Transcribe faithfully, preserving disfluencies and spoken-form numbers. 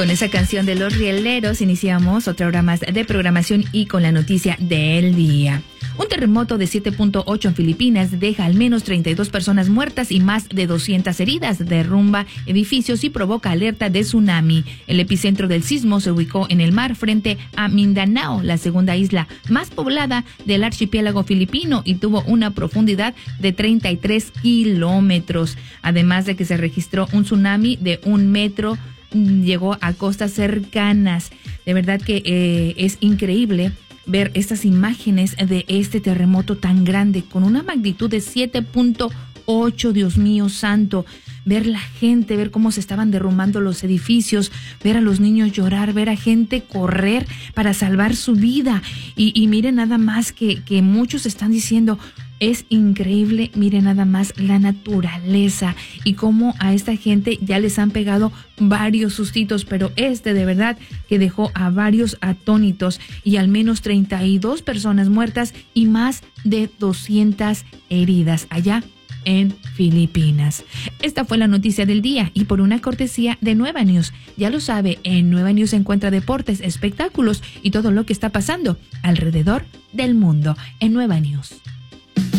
Con esa canción de Los Rieleros iniciamos otra hora más de programación y con la noticia del día. Un terremoto de siete punto ocho en Filipinas deja al menos treinta y dos personas muertas y más de doscientas heridas, derrumba edificios y provoca alerta de tsunami. El epicentro del sismo se ubicó en el mar frente a Mindanao, la segunda isla más poblada del archipiélago filipino, y tuvo una profundidad de treinta y tres kilómetros. Además de que se registró un tsunami de un metro, llegó a costas cercanas. De verdad que eh, es increíble ver estas imágenes de este terremoto tan grande con una magnitud de siete punto ocho, Dios mío santo. Ver la gente, ver cómo se estaban derrumbando los edificios, ver a los niños llorar, ver a gente correr para salvar su vida. Y, y miren nada más que, que muchos están diciendo, es increíble, miren nada más la naturaleza y cómo a esta gente ya les han pegado varios sustitos, pero este de verdad que dejó a varios atónitos y al menos treinta y dos personas muertas y más de doscientas heridas allá en Filipinas. Esta fue la noticia del día y por una cortesía de Nueva News. Ya lo sabe, en Nueva News se encuentra deportes, espectáculos y todo lo que está pasando alrededor del mundo en Nueva News.